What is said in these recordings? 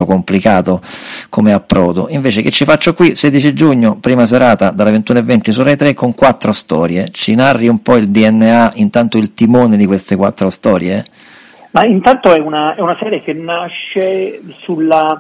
complicato come approdo. Invece che ci faccio qui, 16 giugno, prima serata dalle 21:20 su Rai 3 con 4 storie. Ci narri un po' il DNA, intanto il timone di queste 4 storie? Ma intanto è una serie che nasce sulla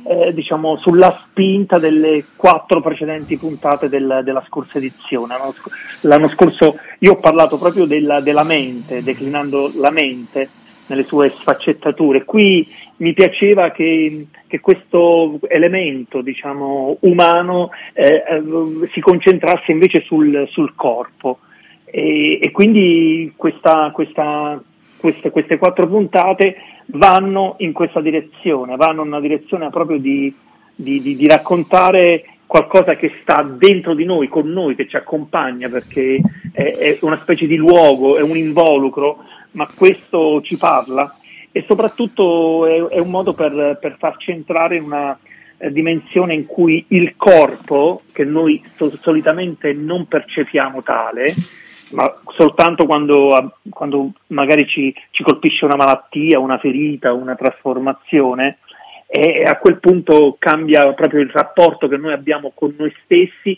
spinta delle 4 precedenti puntate della scorsa edizione. L'anno scorso io ho parlato proprio della mente, declinando la mente nelle sue sfaccettature. Qui mi piaceva che questo elemento, diciamo, umano si concentrasse invece sul corpo, e quindi queste 4 puntate vanno in questa direzione, vanno in una direzione proprio di raccontare qualcosa che sta dentro di noi, con noi, che ci accompagna, perché è una specie di luogo, è un involucro, ma questo ci parla, e soprattutto è un modo per farci entrare in una dimensione in cui il corpo, che noi solitamente non percepiamo tale, ma soltanto quando magari ci colpisce una malattia, una ferita, una trasformazione, e a quel punto cambia proprio il rapporto che noi abbiamo con noi stessi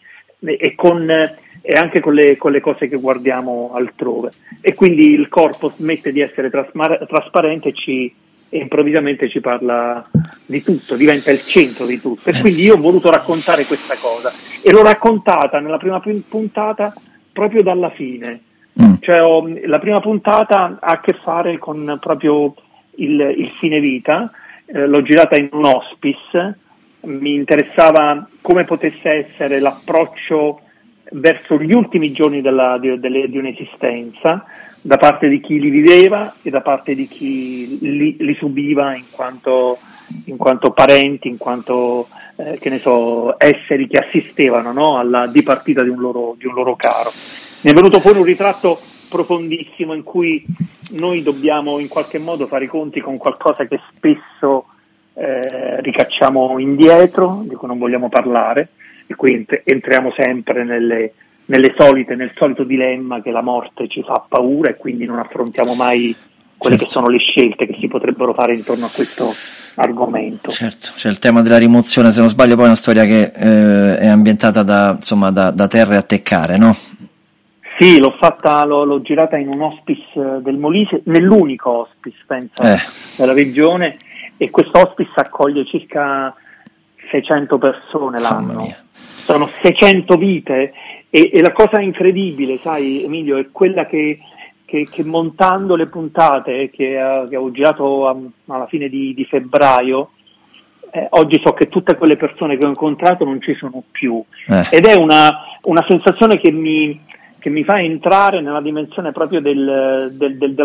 e anche con le cose che guardiamo altrove, e quindi il corpo smette di essere trasparente e improvvisamente ci parla di tutto, diventa il centro di tutto, e quindi io ho voluto raccontare questa cosa, e l'ho raccontata nella prima puntata proprio dalla fine. Cioè la prima puntata ha a che fare con proprio il fine vita, l'ho girata in un hospice, mi interessava come potesse essere l'approccio verso gli ultimi giorni di un'esistenza, da parte di chi li viveva e da parte di chi li subiva in quanto parenti, in quanto esseri che assistevano, no, alla dipartita di un loro caro. Mi è venuto fuori un ritratto profondissimo in cui noi dobbiamo in qualche modo fare i conti con qualcosa che spesso ricacciamo indietro, di cui non vogliamo parlare, e qui entriamo sempre nel solito dilemma che la morte ci fa paura, e quindi non affrontiamo mai quelle che sono le scelte che si potrebbero fare intorno a questo argomento. Certo, c'è il tema della rimozione, se non sbaglio poi è una storia che è ambientata da terre a teccare, no? Sì, l'ho girata in un hospice del Molise, nell'unico hospice, pensa, della regione, e questo hospice accoglie circa 600 persone l'anno. Sono 600 vite, e la cosa incredibile, sai Emilio, è quella che montando le puntate che avevo girato alla fine di febbraio, oggi so che tutte quelle persone che ho incontrato non ci sono più, ed è una sensazione che mi fa entrare nella dimensione proprio del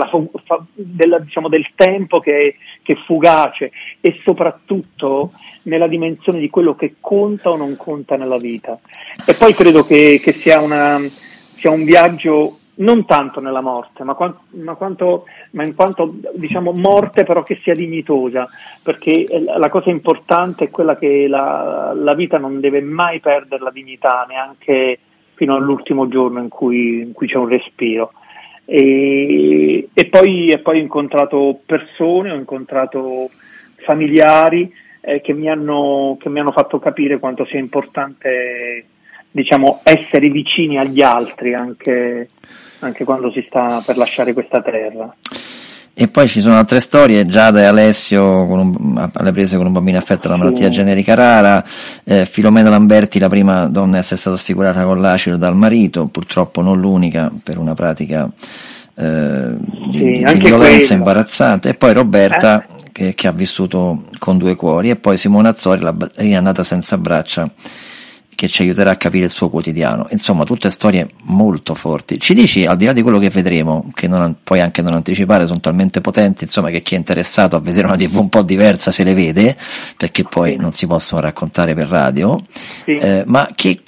tempo che è fugace, e soprattutto nella dimensione di quello che conta o non conta nella vita. E poi credo che sia un viaggio non tanto nella morte, ma in quanto diciamo morte, però che sia dignitosa, perché la cosa importante è quella che la vita non deve mai perdere la dignità, neanche fino all'ultimo giorno in cui c'è un respiro. E poi ho incontrato persone, ho incontrato familiari che mi hanno fatto capire quanto sia importante, diciamo, essere vicini agli altri anche quando si sta per lasciare questa terra. E poi ci sono altre storie, Giada e Alessio alle prese con un bambino affetto da una malattia generica rara, Filomena Lamberti, la prima donna a essere stata sfigurata con l'acido dal marito, purtroppo non l'unica, per una pratica di violenza imbarazzante, e poi Roberta che ha vissuto con 2 cuori, e poi Simona Azzori, la ballerina nata senza braccia, che ci aiuterà a capire il suo quotidiano. Insomma, tutte storie molto forti. Ci dici, al di là di quello che vedremo, che puoi anche non anticipare, sono talmente potenti, insomma, che chi è interessato a vedere una TV un po' diversa se le vede, perché poi non si possono raccontare per radio, ma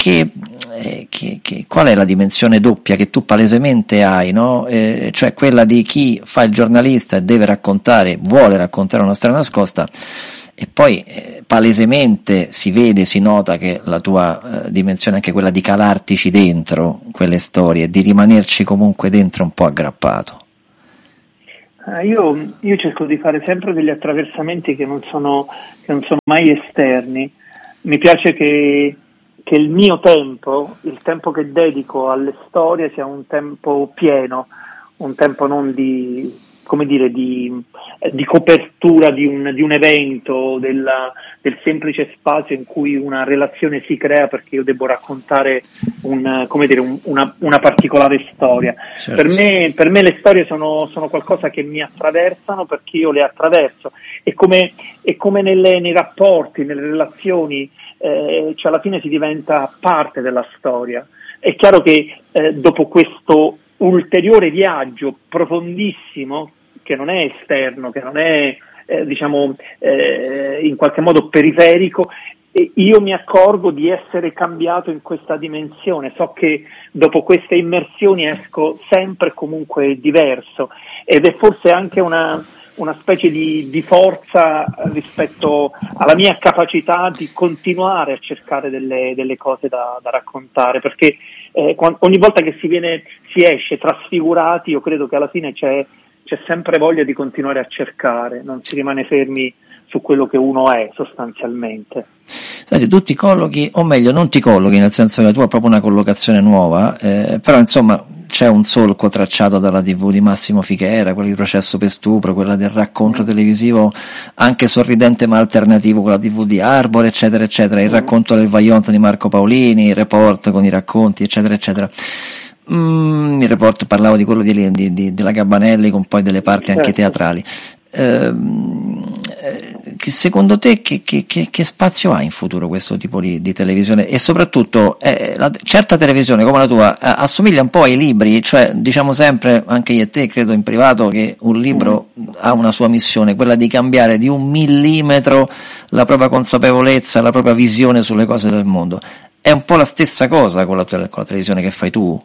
qual è la dimensione doppia che tu palesemente hai, no? Cioè quella di chi fa il giornalista e vuole raccontare una storia nascosta, e poi palesemente si vede, si nota che la tua dimensione è anche quella di calartici dentro quelle storie, di rimanerci comunque dentro un po' aggrappato. Io cerco di fare sempre degli attraversamenti che non sono mai esterni. Mi piace che il mio tempo, il tempo che dedico alle storie, sia un tempo pieno, un tempo non di, come dire, di copertura di un evento, del semplice spazio in cui una relazione si crea perché io devo raccontare una particolare storia. Certo. Per me le storie sono qualcosa che mi attraversano perché io le attraverso, e come nei rapporti, nelle relazioni, cioè alla fine si diventa parte della storia. È chiaro che dopo questo ulteriore viaggio profondissimo, che non è esterno, che non è in qualche modo periferico, io mi accorgo di essere cambiato in questa dimensione. So che dopo queste immersioni esco sempre comunque diverso, ed è forse anche una specie di forza rispetto alla mia capacità di continuare a cercare delle cose da raccontare, perché ogni volta che si esce trasfigurati, io credo che alla fine c'è sempre voglia di continuare a cercare, non si rimane fermi su quello che uno è sostanzialmente. Senti, tu ti collochi, o meglio non ti collochi, nel senso che tu hai proprio una collocazione nuova, però insomma c'è un solco tracciato dalla TV di Massimo Fichera, quella di Processo per stupro, quella del racconto televisivo anche sorridente ma alternativo con la TV di Arbor, eccetera eccetera, il racconto del Vajont di Marco Paolini, il report con i racconti, eccetera eccetera. Il report, parlavo di quello della Gabanelli, con poi delle parti anche teatrali. Che secondo te che spazio ha in futuro questo tipo di televisione, e soprattutto certa televisione come la tua assomiglia un po' ai libri, cioè diciamo sempre, anche io e te credo in privato, che un libro ha una sua missione, quella di cambiare di 1 millimetro la propria consapevolezza, la propria visione sulle cose del mondo. È un po' la stessa cosa con la televisione che fai tu?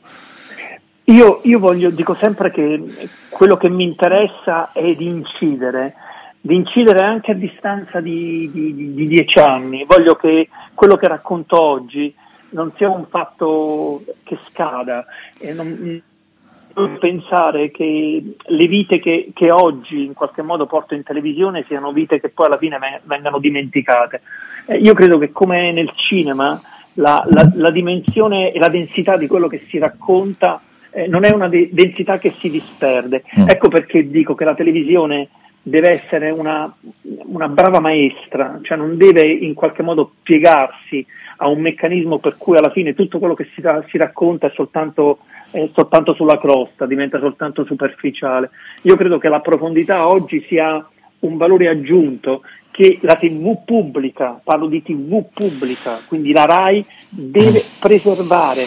Io dico sempre che quello che mi interessa è di incidere anche a distanza di 10 anni. Voglio che quello che racconto oggi non sia un fatto che scada, e non pensare che le vite che oggi in qualche modo porto in televisione siano vite che poi alla fine vengano dimenticate. Io credo che, come nel cinema, la dimensione e la densità di quello che si racconta non è una densità che si disperde. Ecco perché dico che la televisione deve essere una brava maestra, cioè non deve in qualche modo piegarsi a un meccanismo per cui alla fine tutto quello che si racconta è soltanto sulla crosta, diventa soltanto superficiale. Io credo che la profondità oggi sia un valore aggiunto che la TV pubblica, parlo di TV pubblica, quindi la RAI, deve preservare.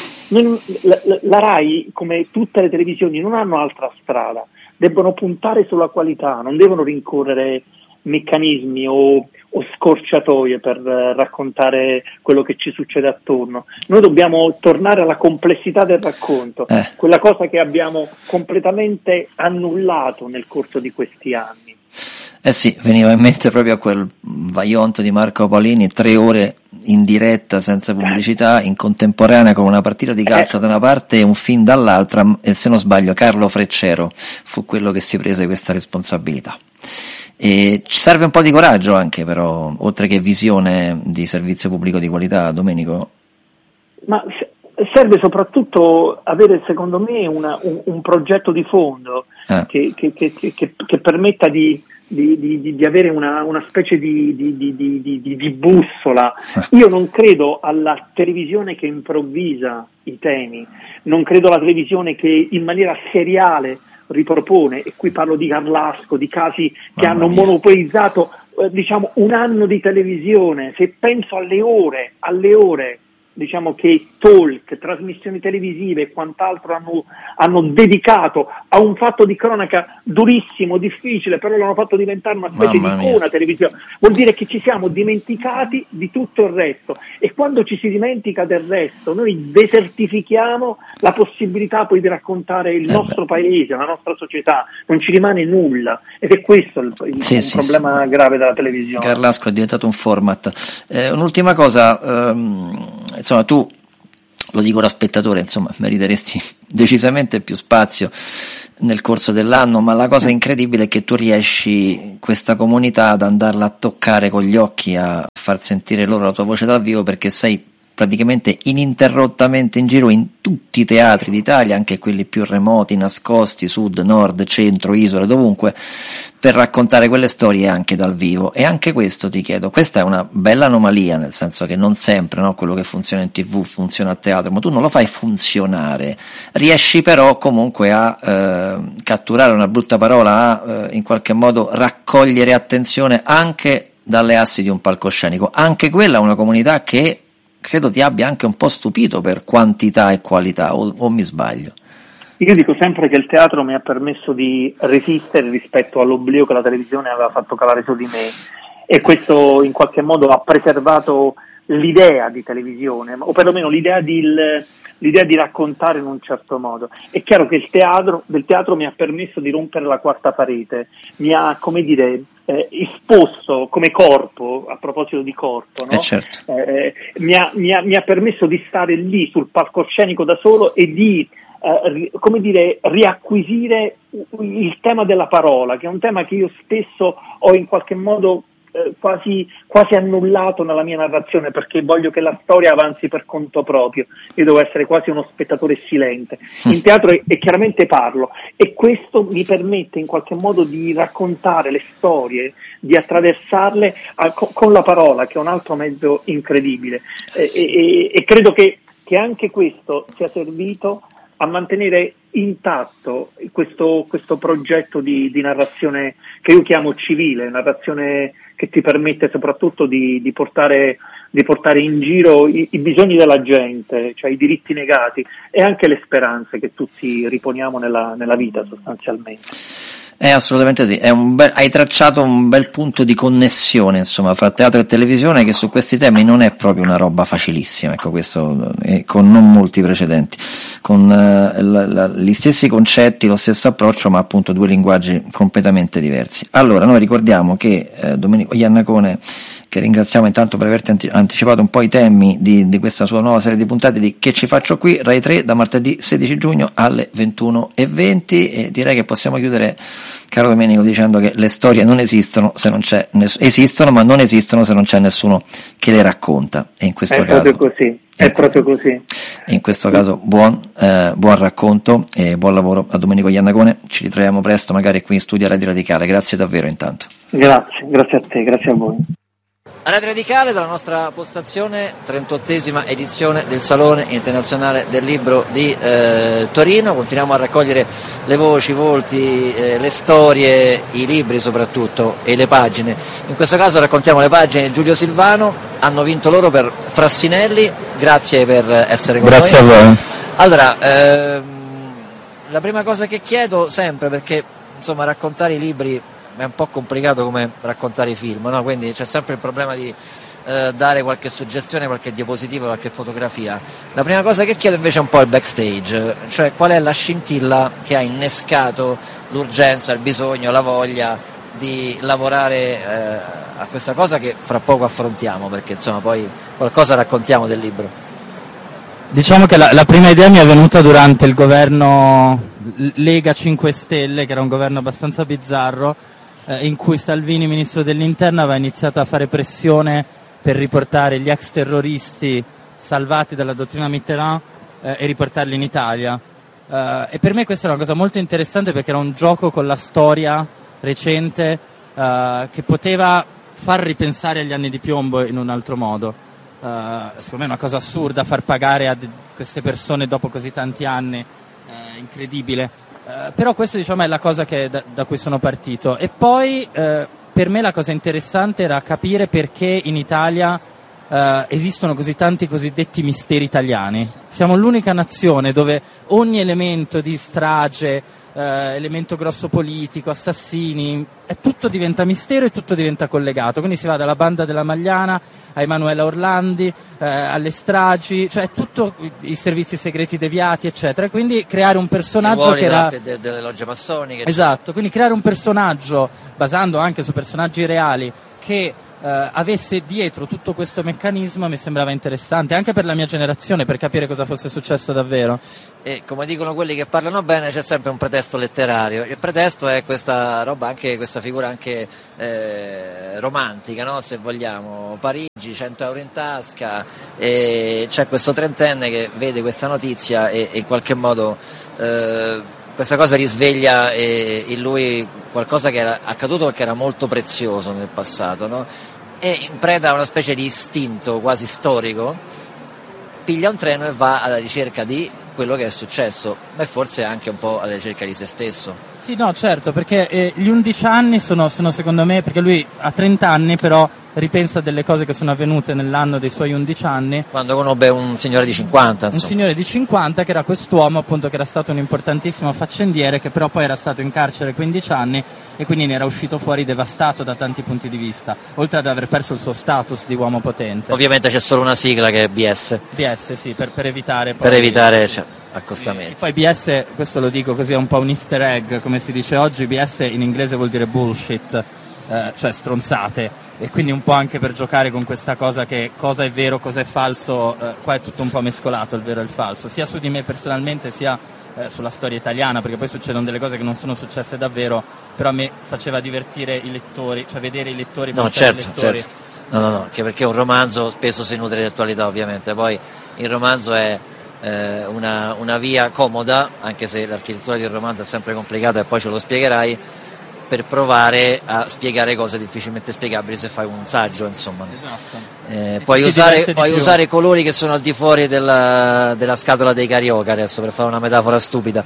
La RAI, come tutte le televisioni, non hanno altra strada, debbono puntare sulla qualità, non devono rincorrere meccanismi o scorciatoie per raccontare quello che ci succede attorno. Noi dobbiamo tornare alla complessità del racconto, quella cosa che abbiamo completamente annullato nel corso di questi anni. Sì, veniva in mente proprio a quel Vajont di Marco Paolini, 3 ore in diretta senza pubblicità, in contemporanea, con una partita di calcio da una parte e un film dall'altra, e se non sbaglio Carlo Freccero fu quello che si prese questa responsabilità. E ci serve un po' di coraggio anche, però, oltre che visione di servizio pubblico di qualità, Domenico. Ma serve soprattutto avere, secondo me, un progetto di fondo che permetta di avere una specie di bussola. Io non credo alla televisione che improvvisa i temi, non credo alla televisione che in maniera seriale ripropone, e qui parlo di Carlasco, di casi che hanno monopolizzato un anno di televisione. Se penso alle ore diciamo che talk, trasmissioni televisive e quant'altro hanno dedicato a un fatto di cronaca durissimo, difficile, però l'hanno fatto diventare una specie di icona televisiva. Vuol dire che ci siamo dimenticati di tutto il resto, e quando ci si dimentica del resto noi desertifichiamo la possibilità poi di raccontare il nostro paese, la nostra società, non ci rimane nulla, ed è questo il problema grave della televisione. Carlasco è diventato un format. Un'ultima cosa, insomma, tu lo dico da spettatore, insomma, meriteresti decisamente più spazio nel corso dell'anno, ma la cosa incredibile è che tu riesci questa comunità ad andarla a toccare con gli occhi, a far sentire loro la tua voce dal vivo, perché sei praticamente ininterrottamente in giro in tutti i teatri d'Italia, anche quelli più remoti, nascosti, sud, nord, centro, isole, dovunque, per raccontare quelle storie anche dal vivo. E anche questo ti chiedo, questa è una bella anomalia, nel senso che non sempre, no, quello che funziona in TV funziona a teatro, ma tu non lo fai funzionare, riesci però comunque a catturare, una brutta parola, a in qualche modo raccogliere attenzione anche dalle assi di un palcoscenico. Anche quella è una comunità che credo ti abbia anche un po' stupito per quantità e qualità, o mi sbaglio? Io dico sempre che il teatro mi ha permesso di resistere rispetto all'oblio che la televisione aveva fatto calare su di me, e questo in qualche modo ha preservato l'idea di televisione, o perlomeno l'idea di raccontare in un certo modo. È chiaro che del teatro mi ha permesso di rompere la quarta parete, mi ha, come dire, esposto come corpo, a proposito di corpo, no? Certo. Mi ha permesso di stare lì sul palcoscenico da solo e di come dire, riacquisire il tema della parola, che è un tema che io stesso ho in qualche modo quasi annullato nella mia narrazione, perché voglio che la storia avanzi per conto proprio. Io devo essere quasi uno spettatore silente. In teatro e chiaramente parlo, e questo mi permette in qualche modo di raccontare le storie, di attraversarle con la parola, che è un altro mezzo incredibile, e credo che anche questo sia servito a mantenere intatto questo progetto di narrazione che io chiamo civile, narrazione che ti permette soprattutto di portare in giro i bisogni della gente, cioè i diritti negati, e anche le speranze che tutti riponiamo nella vita, sostanzialmente. Assolutamente sì, hai tracciato un bel punto di connessione, insomma, fra teatro e televisione, che su questi temi non è proprio una roba facilissima, ecco, questo con non molti precedenti, con gli stessi concetti, lo stesso approccio, ma appunto due linguaggi completamente diversi. Allora, noi ricordiamo che Domenico Iannacone, che ringraziamo intanto per averti anticipato un po' i temi di questa sua nuova serie di puntate di Che ci faccio qui, Rai 3, da martedì 16 giugno alle 21:20, e direi che possiamo chiudere, caro Domenico, dicendo che le storie non esistono se non c'è esistono, ma non esistono se non c'è nessuno che le racconta, e in questo caso proprio così. È proprio così. In questo caso buon racconto e buon lavoro a Domenico Iannacone. Ci ritroviamo presto, magari qui in studio a Radio Radicale. Grazie davvero intanto. Grazie a te, grazie a voi. Radio Radicale, dalla nostra postazione, 38esima edizione del Salone Internazionale del Libro di Torino. Continuiamo a raccogliere le voci, i volti, le storie, i libri soprattutto, e le pagine. In questo caso raccontiamo le pagine di Giulio Silvano. Hanno vinto loro per Frassinelli. Grazie per essere con noi. Grazie a voi. Allora, la prima cosa che chiedo sempre, perché insomma raccontare i libri è un po' complicato come raccontare i film, no? Quindi c'è sempre il problema di dare qualche suggestione, qualche diapositiva, qualche fotografia. La prima cosa che chiedo invece è un po' il backstage, cioè qual è la scintilla che ha innescato l'urgenza, il bisogno, la voglia di lavorare a questa cosa che fra poco affrontiamo, perché insomma poi qualcosa raccontiamo del libro. Diciamo che la prima idea mi è venuta durante il governo Lega 5 Stelle, che era un governo abbastanza bizzarro, in cui Salvini, ministro dell'Interno, aveva iniziato a fare pressione per riportare gli ex terroristi salvati dalla dottrina Mitterrand e riportarli in Italia. E per me questa è una cosa molto interessante, perché era un gioco con la storia recente che poteva far ripensare agli anni di piombo in un altro modo. Secondo me è una cosa assurda far pagare a queste persone dopo così tanti anni, incredibile. Però questo, diciamo, è la cosa da cui sono partito. E poi per me la cosa interessante era capire perché in Italia esistono così tanti cosiddetti misteri italiani. Siamo l'unica nazione dove ogni elemento di strage, elemento grosso politico, assassini, tutto diventa mistero e tutto diventa collegato. Quindi si va dalla banda della Magliana a Emanuela Orlandi, alle stragi, cioè tutto, i servizi segreti deviati, eccetera. Quindi creare un personaggio che era delle logge massoniche. Esatto, quindi creare un personaggio basando anche su personaggi reali che avesse dietro tutto questo meccanismo mi sembrava interessante, anche per la mia generazione, per capire cosa fosse successo davvero. E come dicono quelli che parlano bene, c'è sempre un pretesto letterario. Il pretesto è questa roba, anche questa figura anche romantica, no? Se vogliamo. Parigi, 100 euro in tasca, e c'è questo trentenne che vede questa notizia e in qualche modo questa cosa risveglia in lui qualcosa che era accaduto, che era molto prezioso nel passato, no? E in preda a una specie di istinto quasi storico, piglia un treno e va alla ricerca di quello che è successo, e forse anche un po' alla ricerca di se stesso. Sì, no, certo, perché gli 11 anni sono secondo me, perché lui ha 30 anni, però ripensa a delle cose che sono avvenute nell'anno dei suoi 11 anni. Quando conobbe un signore di 50, insomma. Un signore di 50 che era quest'uomo, appunto, che era stato un importantissimo faccendiere, che però poi era stato in carcere 15 anni e quindi ne era uscito fuori devastato da tanti punti di vista, oltre ad aver perso il suo status di uomo potente. Ovviamente c'è solo una sigla che è BS. BS, sì, per evitare poi... Per evitare accostamenti. E poi BS, questo lo dico così, è un po' un easter egg, come si dice oggi. BS in inglese vuol dire bullshit, cioè stronzate, e quindi un po' anche per giocare con questa cosa che cosa è vero, cosa è falso. Qua è tutto un po' mescolato, il vero e il falso, sia su di me personalmente sia sulla storia italiana, perché poi succedono delle cose che non sono successe davvero, però a me faceva divertire i lettori, cioè vedere i lettori, no, certo, i lettori. Certo. No, anche perché un romanzo spesso si nutre di attualità, ovviamente, poi il romanzo è una via comoda, anche se l'architettura del romanzo è sempre complicata e poi ce lo spiegherai, per provare a spiegare cose difficilmente spiegabili se fai un saggio, insomma. Esatto. Puoi usare colori che sono al di fuori della scatola dei carioca, adesso, per fare una metafora stupida.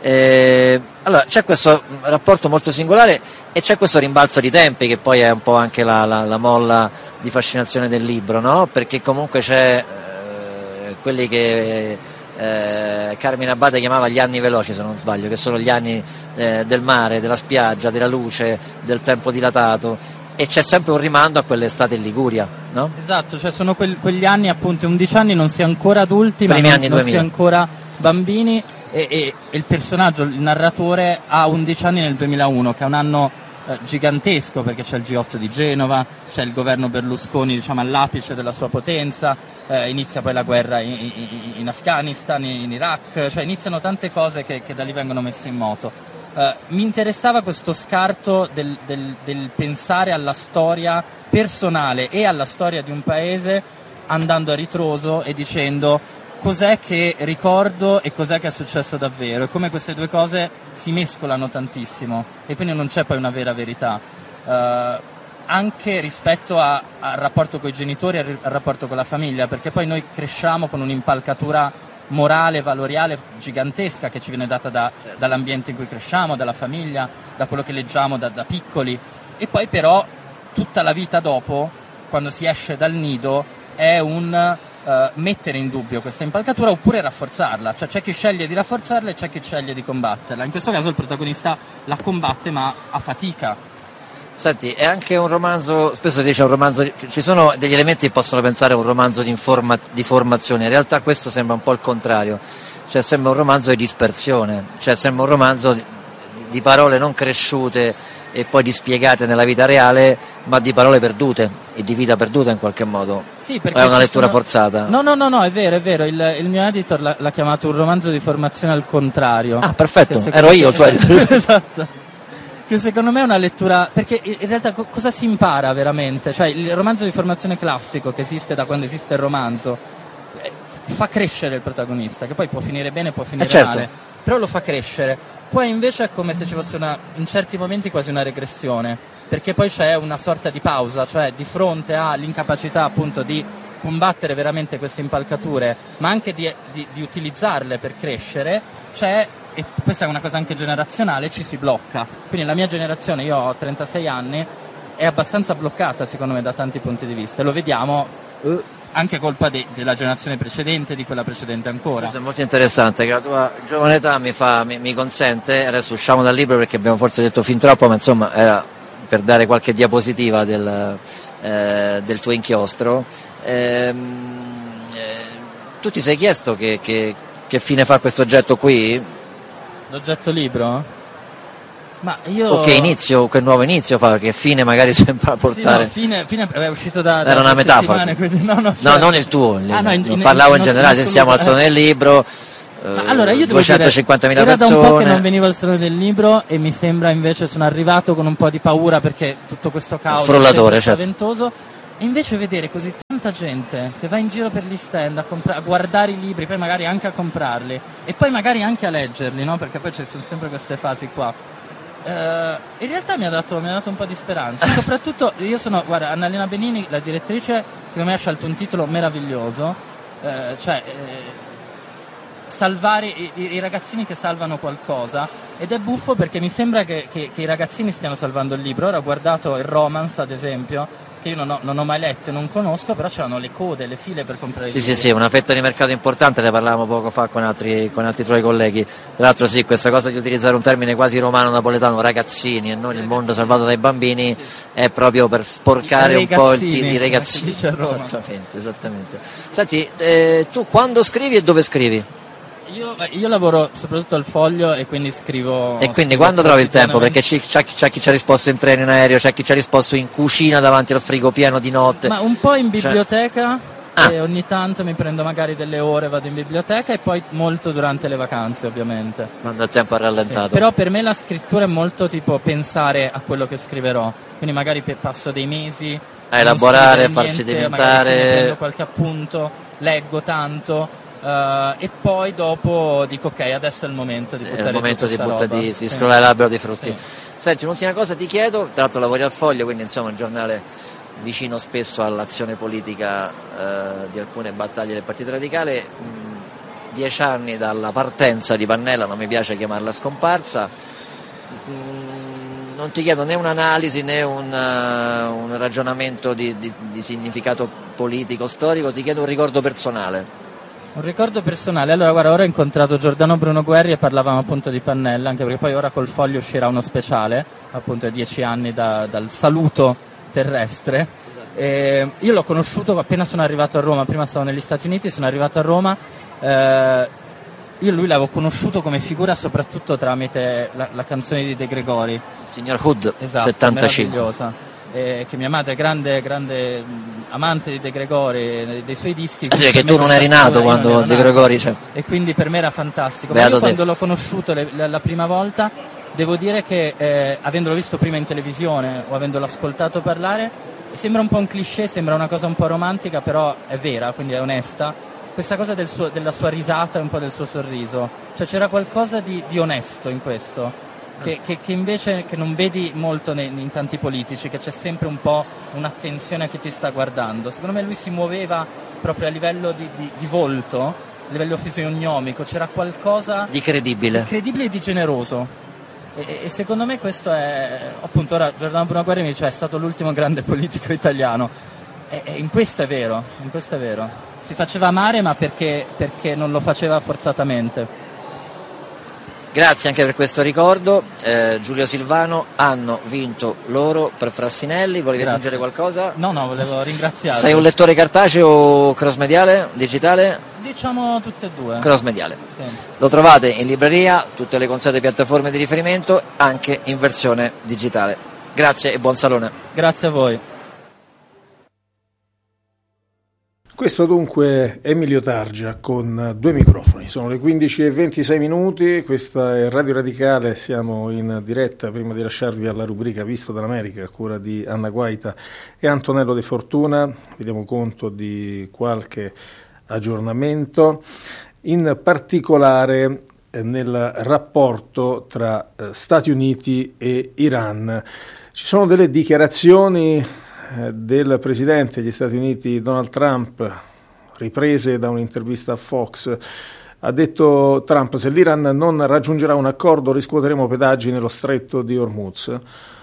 Allora c'è questo rapporto molto singolare e c'è questo rimbalzo di tempi che poi è un po' anche la molla di fascinazione del libro, no? Perché comunque c'è quelli che Carmine Abate chiamava gli anni veloci, se non sbaglio, che sono gli anni del mare, della spiaggia, della luce, del tempo dilatato, e c'è sempre un rimando a quell'estate in Liguria, no? Esatto, cioè sono quegli anni, appunto, 11 anni, non si è ancora adulti, primi ma anni non 2000. si è ancora bambini, e il personaggio, il narratore, ha 11 anni nel 2001, che è un anno gigantesco, perché c'è il G8 di Genova, c'è il governo Berlusconi, diciamo, all'apice della sua potenza, inizia poi la guerra in Afghanistan, in Iraq, cioè iniziano tante cose che da lì vengono messe in moto. Mi interessava questo scarto del pensare alla storia personale e alla storia di un paese andando a ritroso e dicendo cos'è che ricordo e cos'è che è successo davvero, e come queste due cose si mescolano tantissimo e quindi non c'è poi una vera verità, anche rispetto al rapporto con i genitori e al rapporto con la famiglia, perché poi noi cresciamo con un'impalcatura morale, valoriale gigantesca che ci viene data dall'ambiente in cui cresciamo, dalla famiglia, da quello che leggiamo da piccoli, e poi però tutta la vita dopo, quando si esce dal nido, è un mettere in dubbio questa impalcatura oppure rafforzarla, cioè c'è chi sceglie di rafforzarla e c'è chi sceglie di combatterla. In questo caso il protagonista la combatte ma a fatica. Senti, è anche un romanzo, spesso si dice un romanzo, ci sono degli elementi che possono pensare a un romanzo di formazione, in realtà questo sembra un po' il contrario, cioè sembra un romanzo di dispersione, cioè sembra un romanzo di parole non cresciute e poi dispiegate nella vita reale, ma di parole perdute e di vita perduta in qualche modo. Sì, perché è una lettura forzata? No, è vero, il mio editor l'ha chiamato un romanzo di formazione al contrario. Ah, perfetto, ero io il tuo editor. Esatto. Che secondo me è una lettura, perché in realtà cosa si impara veramente? Cioè il romanzo di formazione classico che esiste da quando esiste il romanzo fa crescere il protagonista, che poi può finire bene, può finire male, però lo fa crescere. Poi invece è come se ci fosse in certi momenti quasi una regressione, perché poi c'è una sorta di pausa, cioè di fronte all'incapacità appunto di combattere veramente queste impalcature, ma anche di utilizzarle per crescere, e questa è una cosa anche generazionale, ci si blocca. Quindi la mia generazione, io ho 36 anni, è abbastanza bloccata secondo me da tanti punti di vista, e lo vediamo anche colpa della generazione precedente, di quella precedente ancora. Questo è molto interessante, che la tua giovane età mi consente, adesso usciamo dal libro perché abbiamo forse detto fin troppo, ma insomma era per dare qualche diapositiva del tuo inchiostro. Tu ti sei chiesto che fine fa questo oggetto qui? L'oggetto libro? Ma io... O che nuovo inizio fa, che fine magari sembra portare. Sì, no, fine è uscito da era una metafora. Quindi, no, certo. Non il tuo, parlavo in generale, siamo al Salone del Libro. Ma allora io devo 250.000 persone. Era da un po' che non venivo al Salone del Libro e mi sembra invece sono arrivato con un po' di paura perché tutto questo caos frullatore, è spaventoso. E invece vedere così tanta gente che va in giro per gli stand a guardare i libri, poi magari anche a comprarli e poi magari anche a leggerli, no? Perché poi ci sono sempre queste fasi qua. In realtà mi ha dato un po' di speranza. Soprattutto guarda, Annalena Benini, la direttrice, secondo me ha scelto un titolo meraviglioso, salvare i ragazzini che salvano qualcosa, ed è buffo perché mi sembra che i ragazzini stiano salvando il libro. Ora ho guardato il Romance, ad esempio, che io non ho mai letto e non conosco, però c'erano le code, le file per comprare i libri. Sì, una fetta di mercato importante, ne parlavamo poco fa con altri tuoi colleghi. Tra l'altro sì, questa cosa di utilizzare un termine quasi romano-napoletano, ragazzini, e non il mondo salvato dai bambini, è proprio per sporcare un po' i ragazzini. Esattamente. Senti, tu quando scrivi e dove scrivi? Io lavoro soprattutto al Foglio e quindi scrivo. E quindi quando trovi il tempo? Perché c'è chi ci ha risposto in treno, in aereo, c'è chi ci ha risposto in cucina davanti al frigo pieno di notte. Ma un po' in biblioteca, e ogni tanto mi prendo magari delle ore, vado in biblioteca, e poi molto durante le vacanze, ovviamente. Quando il tempo è rallentato. Sì, però per me la scrittura è molto tipo pensare a quello che scriverò, quindi magari passo dei mesi a elaborare, a farsi diventare. Prendo qualche appunto, leggo tanto. E poi dopo dico ok, adesso è il momento di buttare di scrollare l'albero dei frutti. Senti, un'ultima cosa ti chiedo, tra l'altro lavori al Foglio, quindi insomma un giornale vicino spesso all'azione politica di alcune battaglie del Partito Radicale. 10 anni dalla partenza di Pannella, non mi piace chiamarla scomparsa. Non ti chiedo né un'analisi né un ragionamento di significato politico, storico, ti chiedo un ricordo personale. Un ricordo personale, allora guarda, ora ho incontrato Giordano Bruno Guerri e parlavamo appunto di Pannella, anche perché poi ora col Foglio uscirà uno speciale, appunto 10 anni dal saluto terrestre. E io l'ho conosciuto appena sono arrivato a Roma, prima stavo negli Stati Uniti, sono arrivato a Roma, io lui l'avevo conosciuto come figura soprattutto tramite la canzone di De Gregori. Il signor Hood, esatto, 75. Meravigliosa. Che mia madre è grande amante di De Gregori, dei suoi dischi. Sì, perché tu non eri nato quando De Gregori c'è. E quindi per me era fantastico. Ma io quando l'ho conosciuto la prima volta, devo dire che avendolo visto prima in televisione o avendolo ascoltato parlare, sembra un po' un cliché, sembra una cosa un po' romantica, però è vera, quindi è onesta. Questa cosa della sua risata e un po' del suo sorriso, cioè c'era qualcosa di onesto in questo. Che invece che non vedi molto in tanti politici, che c'è sempre un po' un'attenzione a chi ti sta guardando. Secondo me lui si muoveva proprio a livello di volto, a livello fisionomico, c'era qualcosa di credibile e di generoso. E secondo me questo è, appunto, ora Giordano Bruno Guerri mi dice è stato l'ultimo grande politico italiano. E in questo è vero, Si faceva amare, ma perché non lo faceva forzatamente. Grazie anche per questo ricordo. Giulio Silvano, hanno vinto loro per Frassinelli. Volevi aggiungere qualcosa? No, volevo ringraziarti. Sei un lettore cartaceo o cross-mediale, digitale? Diciamo tutte e due. Cross-mediale. Sì. Lo trovate in libreria, tutte le consuete piattaforme di riferimento, anche in versione digitale. Grazie e buon salone. Grazie a voi. Questo dunque è Emilio Targia con 2 microfoni, sono le 15:26, questa è Radio Radicale, siamo in diretta prima di lasciarvi alla rubrica Visto dall'America a cura di Anna Guaita e Antonello De Fortuna. Vi diamo conto di qualche aggiornamento, in particolare nel rapporto tra Stati Uniti e Iran. Ci sono delle dichiarazioni del presidente degli Stati Uniti Donald Trump, riprese da un'intervista a Fox. Ha detto Trump: se l'Iran non raggiungerà un accordo riscuoteremo pedaggi nello stretto di Hormuz,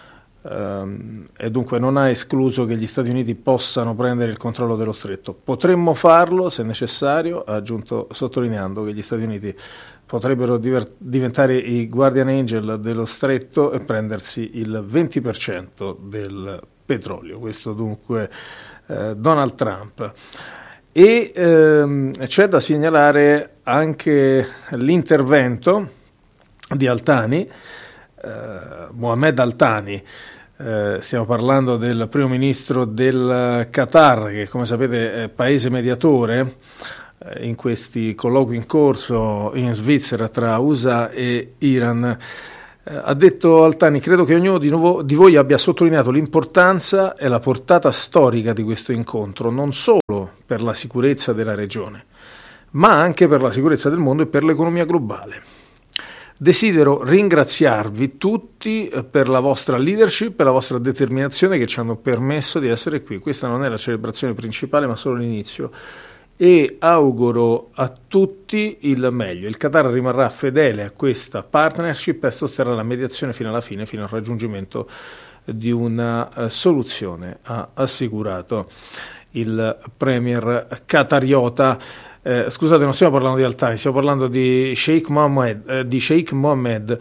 e dunque non ha escluso che gli Stati Uniti possano prendere il controllo dello stretto. Potremmo farlo se necessario, ha aggiunto, sottolineando che gli Stati Uniti potrebbero diventare i guardian angel dello stretto e prendersi il 20% del petrolio. Questo dunque Donald Trump. E c'è da segnalare anche l'intervento di Altani, Mohammed Al-Thani. Stiamo parlando del primo ministro del Qatar, che come sapete è paese mediatore in questi colloqui in corso in Svizzera tra USA e Iran. Ha detto Al-Thani: credo che ognuno di voi abbia sottolineato l'importanza e la portata storica di questo incontro, non solo per la sicurezza della regione, ma anche per la sicurezza del mondo e per l'economia globale. Desidero ringraziarvi tutti per la vostra leadership e la vostra determinazione che ci hanno permesso di essere qui. Questa non è la celebrazione principale, ma solo l'inizio. E auguro a tutti il meglio. Il Qatar rimarrà fedele a questa partnership e sosterrà la mediazione fino alla fine, fino al raggiungimento di una soluzione, ha assicurato il premier qatariota. Scusate, non stiamo parlando di Al-Thani, stiamo parlando di Sheikh Mohammed.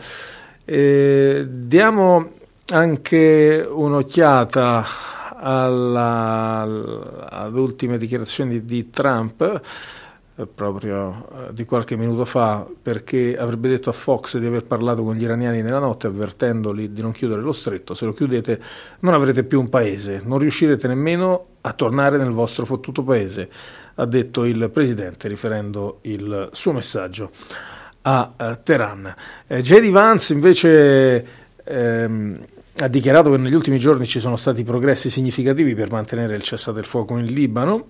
Diamo anche un'occhiata ad ultime dichiarazioni di Trump, proprio di qualche minuto fa, perché avrebbe detto a Fox di aver parlato con gli iraniani nella notte avvertendoli di non chiudere lo stretto. Se lo chiudete non avrete più un paese, non riuscirete nemmeno a tornare nel vostro fottuto paese, ha detto il presidente, riferendo il suo messaggio a Teheran. J.D. Vance invece ha dichiarato che negli ultimi giorni ci sono stati progressi significativi per mantenere il cessate il fuoco in Libano.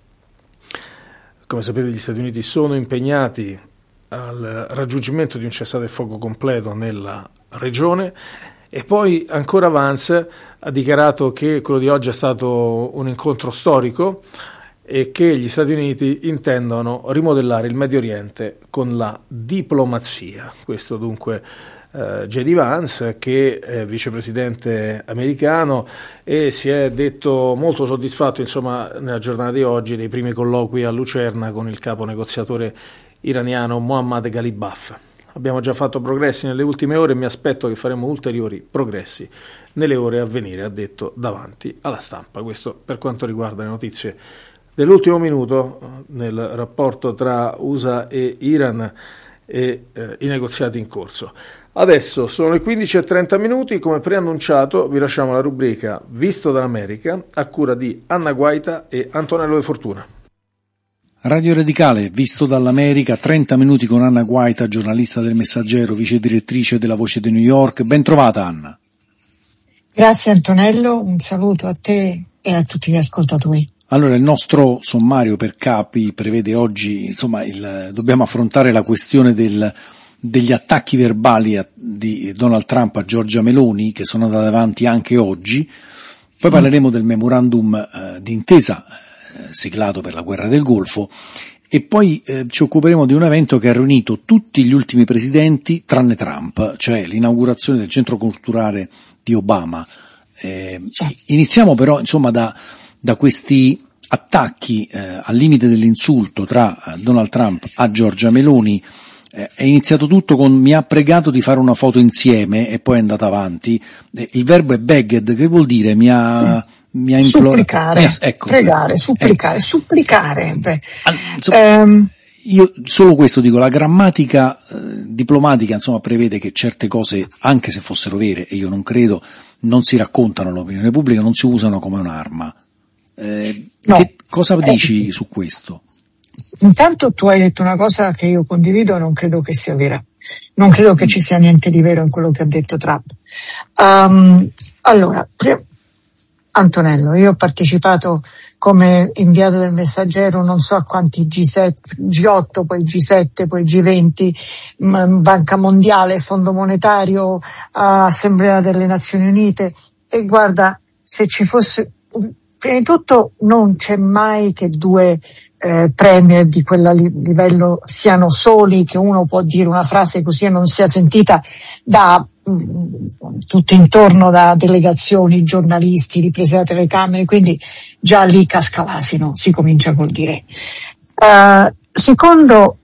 Come sapete, gli Stati Uniti sono impegnati al raggiungimento di un cessate il fuoco completo nella regione. E poi ancora Vance ha dichiarato che quello di oggi è stato un incontro storico e che gli Stati Uniti intendono rimodellare il Medio Oriente con la diplomazia. Questo dunque J.D. Vance, che è vicepresidente americano, e si è detto molto soddisfatto, insomma, nella giornata di oggi dei primi colloqui a Lucerna con il capo negoziatore iraniano Mohammad Ghalibaf. Abbiamo già fatto progressi nelle ultime ore e mi aspetto che faremo ulteriori progressi nelle ore a venire, ha detto davanti alla stampa. Questo per quanto riguarda le notizie dell'ultimo minuto nel rapporto tra USA e Iran e i negoziati in corso. Adesso sono le 15:30, come preannunciato vi lasciamo la rubrica Visto dall'America a cura di Anna Guaita e Antonello De Fortuna. Radio Radicale, Visto dall'America, 30 minuti con Anna Guaita, giornalista del Messaggero, vice direttrice della Voce di New York. Ben trovata, Anna. Grazie Antonello, un saluto a te e a tutti gli ascoltatori. Allora, il nostro sommario per capi prevede oggi, insomma, dobbiamo affrontare la questione degli attacchi verbali di Donald Trump a Giorgia Meloni, che sono andati avanti anche oggi. Poi parleremo del memorandum d'intesa siglato per la guerra del Golfo, e poi ci occuperemo di un evento che ha riunito tutti gli ultimi presidenti tranne Trump, cioè l'inaugurazione del centro culturale di Obama. Iniziamo però, insomma, da questi attacchi al limite dell'insulto tra Donald Trump a Giorgia Meloni. È iniziato tutto con "mi ha pregato di fare una foto insieme" e poi è andata avanti. Il verbo è begged, che vuol dire mi ha implorato. Supplicare, pregare, supplicare, ecco. Supplicare. Io solo questo dico, la grammatica diplomatica, insomma, prevede che certe cose, anche se fossero vere, e io non credo, non si raccontano all'opinione pubblica, non si usano come un'arma. No. Che cosa dici su questo? Intanto tu hai detto una cosa che io condivido e non credo che sia vera. Non credo che ci sia niente di vero in quello che ha detto Trump. Allora, Antonello, io ho partecipato come inviato del Messaggero non so a quanti G8, poi G7, poi G20, Banca Mondiale, Fondo Monetario, Assemblea delle Nazioni Unite, e guarda, se ci fosse, prima di tutto non c'è mai che due premier di quel livello siano soli, che uno può dire una frase così e non sia sentita da tutto intorno, da delegazioni, giornalisti, riprese da telecamere, quindi già lì casca l'asino, si comincia col dire. Secondo,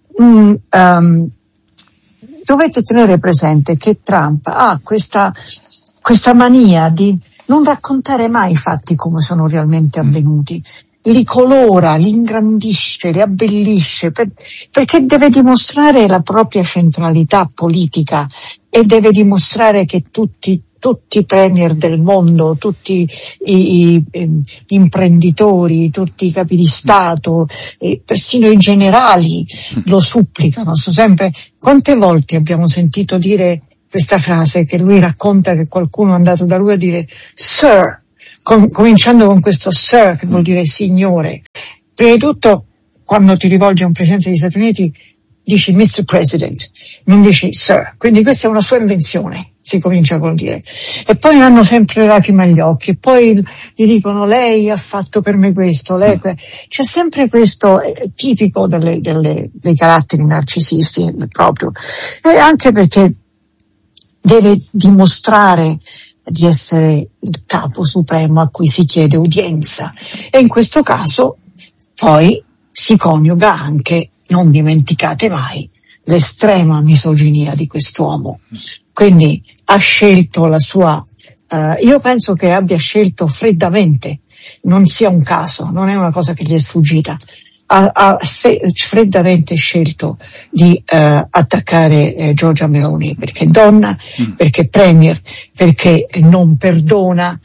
dovete tenere presente che Trump ha questa mania di non raccontare mai i fatti come sono realmente avvenuti. li colora, li ingrandisce, li abbellisce, perché deve dimostrare la propria centralità politica e deve dimostrare che tutti i premier del mondo, tutti i imprenditori, tutti i capi di Stato, e persino i generali lo supplicano. Sempre, quante volte abbiamo sentito dire questa frase che lui racconta, che qualcuno è andato da lui a dire Sir, cominciando con questo Sir che vuol dire signore. Prima di tutto, quando ti rivolgi a un presidente degli Stati Uniti dici Mr. President, non dici Sir, quindi questa è una sua invenzione, si comincia col dire. E poi hanno sempre le lacrime agli occhi, e poi gli dicono lei ha fatto per me questo, lei c'è sempre questo, è tipico dei caratteri narcisisti proprio, e anche perché deve dimostrare di essere il capo supremo a cui si chiede udienza, e in questo caso poi si coniuga anche, non dimenticate mai, l'estrema misoginia di quest'uomo. Quindi ha scelto la sua, io penso che abbia scelto freddamente, non sia un caso, non è una cosa che gli è sfuggita, ha freddamente scelto di attaccare Giorgia Meloni, perché donna, perché premier, perché non perdona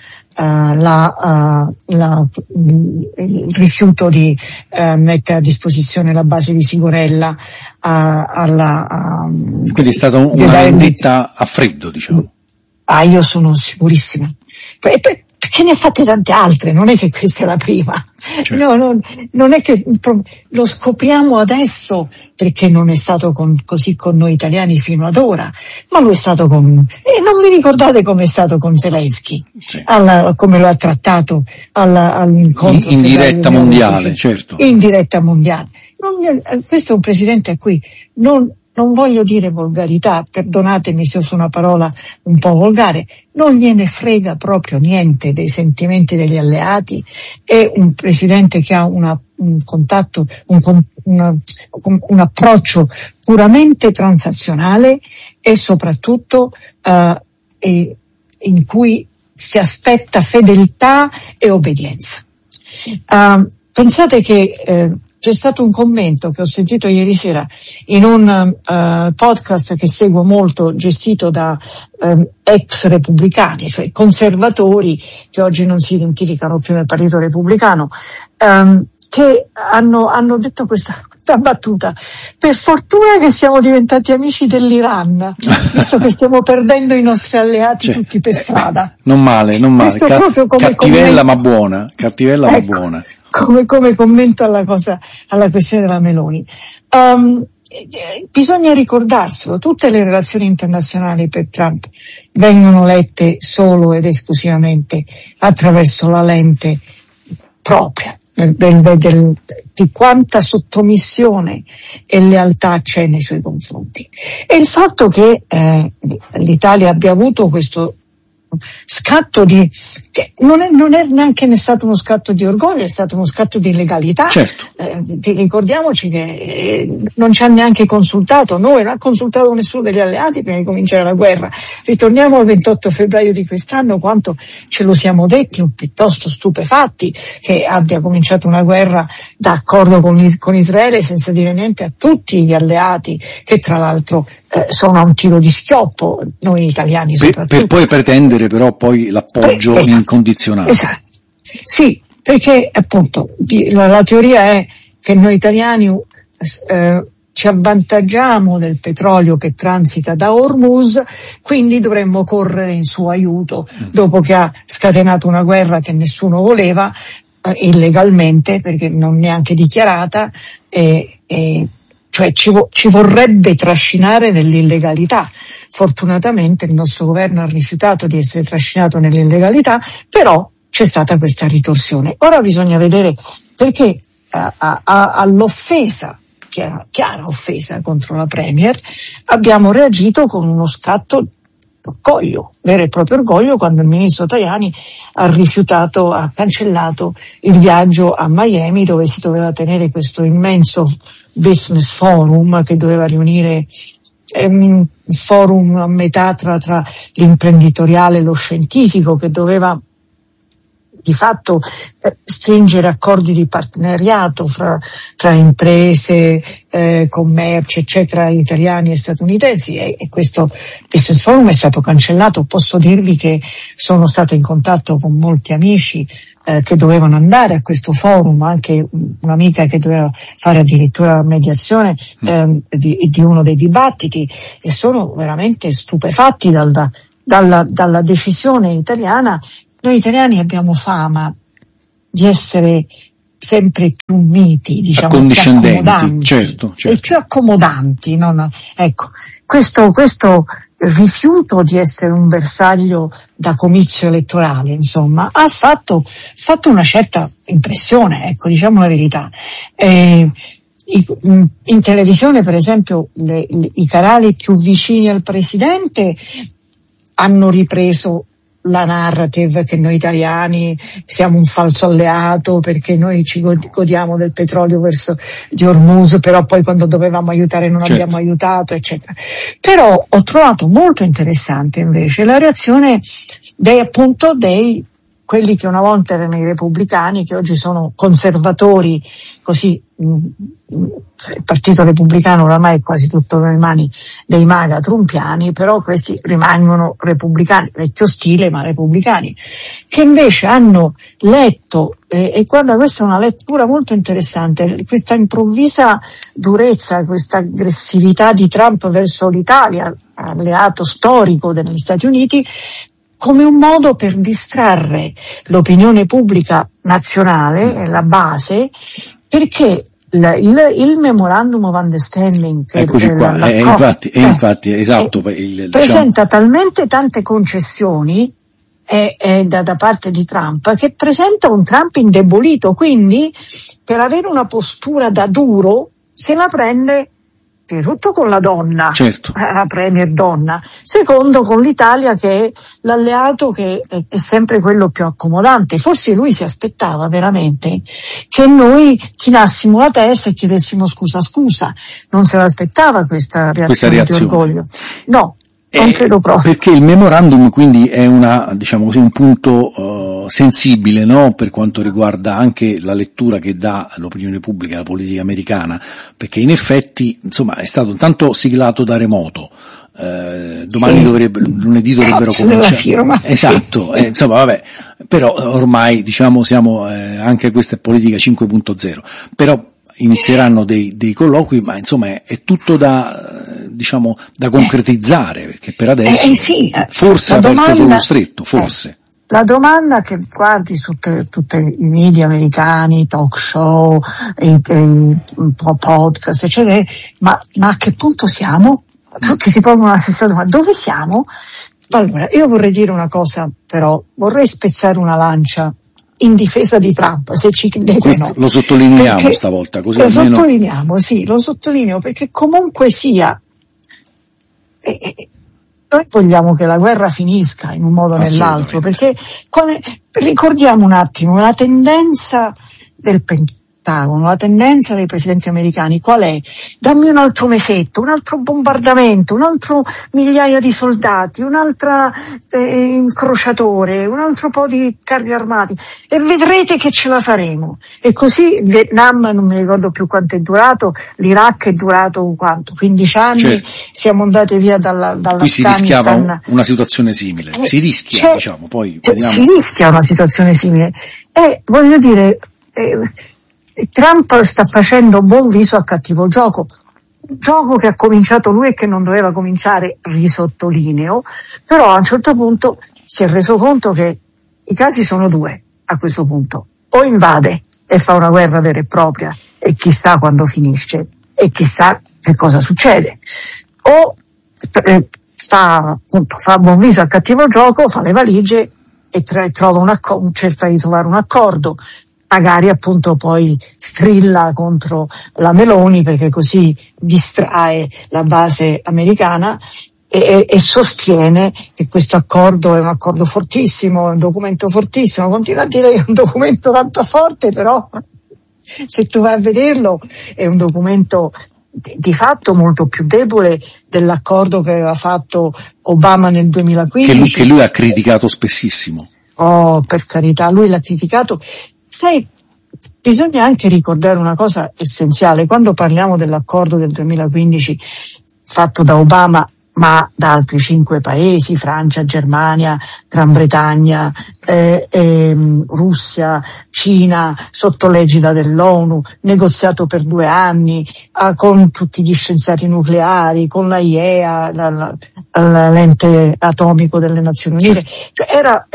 il rifiuto di mettere a disposizione la base di Sigorella quindi è stata una vendetta a freddo, diciamo. Io sono sicurissima. Perché ne ha fatte tante altre, non è che questa è la prima. Certo. No, non è che lo scopriamo adesso perché non è stato così con noi italiani fino ad ora, ma lui è stato non vi ricordate come è stato con Zelensky? Sì. Come lo ha trattato all'incontro in diretta mondiale, certo. In diretta mondiale. Questo è un presidente a cui non voglio dire volgarità, perdonatemi se uso una parola un po' volgare, non gliene frega proprio niente dei sentimenti degli alleati. È un presidente che ha un contatto, un approccio puramente transazionale e soprattutto in cui si aspetta fedeltà e obbedienza. Pensate che c'è stato un commento che ho sentito ieri sera in un podcast che seguo molto, gestito da ex repubblicani, cioè conservatori che oggi non si identificano più nel Partito Repubblicano, che hanno detto questa battuta: per fortuna che siamo diventati amici dell'Iran, visto che stiamo perdendo i nostri alleati tutti per strada. Non male, cattivella ma buona, ma buona. Come commento alla questione della Meloni. Bisogna ricordarselo, tutte le relazioni internazionali per Trump vengono lette solo ed esclusivamente attraverso la lente propria di quanta sottomissione e lealtà c'è nei suoi confronti. E il fatto che l'Italia abbia avuto questo scatto che non è neanche stato uno scatto di orgoglio, è stato uno scatto di illegalità. Certo. Ricordiamoci che non ci ha neanche consultato noi, non ha consultato nessuno degli alleati prima di cominciare la guerra. Ritorniamo al 28 febbraio di quest'anno, quanto ce lo siamo detti, piuttosto stupefatti, che abbia cominciato una guerra d'accordo con Israele senza dire niente a tutti gli alleati, che tra l'altro sono a un tiro di schioppo, noi italiani soprattutto. Per poi pretendere però poi l'appoggio incondizionato. Esatto. Sì, perché appunto la teoria è che noi italiani ci avvantaggiamo del petrolio che transita da Hormuz, quindi dovremmo correre in suo aiuto dopo che ha scatenato una guerra che nessuno voleva, illegalmente, perché non neanche dichiarata, cioè ci vorrebbe trascinare nell'illegalità. Fortunatamente il nostro governo ha rifiutato di essere trascinato nell'illegalità, però c'è stata questa ritorsione. Ora bisogna vedere perché all'offesa, chiara offesa contro la Premier, abbiamo reagito con uno scatto d'orgoglio, vero e proprio orgoglio, quando il ministro Tajani ha cancellato il viaggio a Miami, dove si doveva tenere questo immenso business forum che doveva riunire un forum a metà tra l'imprenditoriale e lo scientifico, che doveva di fatto stringere accordi di partenariato fra imprese, commerci, eccetera, italiani e statunitensi, e questo Business Forum è stato cancellato. Posso dirvi che sono stata in contatto con molti amici che dovevano andare a questo forum, anche un'amica che doveva fare addirittura mediazione di uno dei dibattiti, e sono veramente stupefatti dalla decisione italiana. Noi italiani abbiamo fama di essere sempre più miti, diciamo, accondiscendenti, più accomodanti, certo. e più accomodanti, ecco, questo rifiuto di essere un bersaglio da comizio elettorale, insomma, ha fatto una certa impressione, ecco, diciamo la verità. In televisione, per esempio, i canali più vicini al presidente hanno ripreso la narrative che noi italiani siamo un falso alleato perché noi ci godiamo del petrolio di Hormuz, però poi quando dovevamo aiutare non abbiamo aiutato, eccetera. Però ho trovato molto interessante invece la reazione dei quelli che una volta erano i repubblicani, che oggi sono conservatori, così il partito repubblicano oramai è quasi tutto nelle mani dei MAGA trumpiani, però questi rimangono repubblicani, vecchio stile ma repubblicani, che invece hanno letto, e guarda, questa è una lettura molto interessante, questa improvvisa durezza, questa aggressività di Trump verso l'Italia, alleato storico degli Stati Uniti, come un modo per distrarre l'opinione pubblica nazionale, la base, perché il Memorandum of Understanding, eccoci qua, infatti, esatto, presenta talmente tante concessioni da parte di Trump, che presenta un Trump indebolito, quindi per avere una postura da duro se la prende prima di tutto con la donna, certo, la premier donna, secondo con l'Italia, che è l'alleato che è sempre quello più accomodante. Forse lui si aspettava veramente che noi chinassimo la testa e chiedessimo scusa, non se l'aspettava questa reazione di orgoglio, no. Non credo proprio. Perché il memorandum quindi è diciamo così, un punto sensibile, no? Per quanto riguarda anche la lettura che dà l'opinione pubblica, la politica americana, perché in effetti, insomma, è stato intanto siglato da remoto. Lunedì dovrebbero cominciare. Esatto, insomma, vabbè, però ormai, diciamo, siamo anche questa è politica 5.0. Però inizieranno dei colloqui, ma insomma è tutto da concretizzare, perché per adesso forse ha aperto solo stretto, forse. La domanda che guardi su tutti i media americani, talk show, podcast, eccetera, ma a che punto siamo? Tutti si pongono la stessa domanda: dove siamo? Allora, io vorrei dire una cosa, però vorrei spezzare una lancia in difesa di Trump, se ci credete. No. Lo sottolineiamo perché stavolta, così lo almeno... lo sottolineo perché comunque sia, noi vogliamo che la guerra finisca in un modo o nell'altro, perché ricordiamo un attimo la tendenza del Pentagono, la tendenza dei presidenti americani qual è? Dammi un altro mesetto, un altro bombardamento, un altro migliaia di soldati, un altro incrociatore, un altro po' di carri armati e vedrete che ce la faremo. E così il Vietnam, non mi ricordo più quanto è durato, l'Iraq è durato 15 anni, certo. Siamo andati via dall'Afghanistan. Qui si rischiava una situazione simile, si rischia, poi vediamo. Si rischia una situazione simile e voglio dire, Trump sta facendo buon viso a cattivo gioco che ha cominciato lui e che non doveva cominciare, risottolineo, però a un certo punto si è reso conto che i casi sono due a questo punto: o invade e fa una guerra vera e propria e chissà quando finisce e chissà che cosa succede, o fa buon viso a cattivo gioco, fa le valigie e cerca di trovare un accordo. Magari appunto poi strilla contro la Meloni perché così distrae la base americana e sostiene che questo accordo è un accordo fortissimo, è un documento fortissimo. Continua a dire che è un documento tanto forte, però se tu vai a vederlo è un documento di fatto molto più debole dell'accordo che aveva fatto Obama nel 2015. Che lui ha criticato spessissimo. Oh, per carità, lui l'ha criticato. Sai, bisogna anche ricordare una cosa essenziale. Quando parliamo dell'accordo del 2015 fatto da Obama, ma da altri 5 paesi, Francia, Germania, Gran Bretagna, Russia, Cina, sotto l'egida dell'ONU, negoziato per 2 anni, con tutti gli scienziati nucleari, con la IEA, l'ente atomico delle Nazioni Unite. Cioè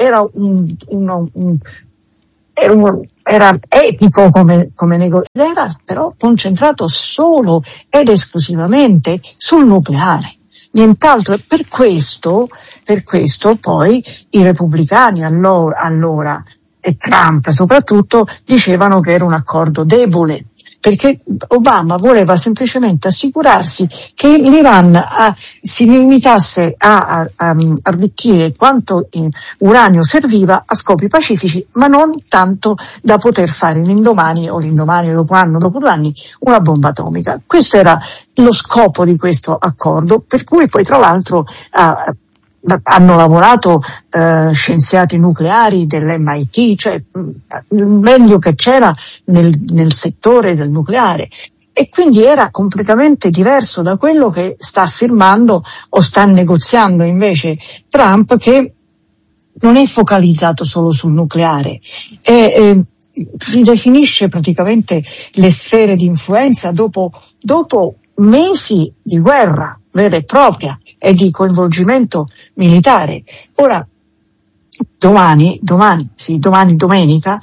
era etico come negoziato, era però concentrato solo ed esclusivamente sul nucleare. Nient'altro, e per questo poi i repubblicani allora e Trump soprattutto dicevano che era un accordo debole, perché Obama voleva semplicemente assicurarsi che l'Iran si limitasse a arricchire quanto uranio serviva a scopi pacifici, ma non tanto da poter fare l'indomani dopo anno, dopo 2 anni, una bomba atomica. Questo era lo scopo di questo accordo, per cui poi tra l'altro hanno lavorato scienziati nucleari dell'MIT, cioè il meglio che c'era nel settore del nucleare, e quindi era completamente diverso da quello che sta firmando o sta negoziando invece Trump, che non è focalizzato solo sul nucleare, ridefinisce praticamente le sfere di influenza dopo mesi di guerra vera e propria e di coinvolgimento militare. Ora, domenica,